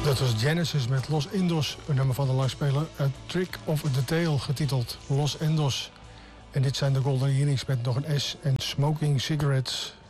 Dat was Genesis met Los Indos, een nummer van de langspeler A Trick of the Tail, getiteld Los Endos. En dit zijn de Golden Earrings met nog een S en Smoking Cigarettes.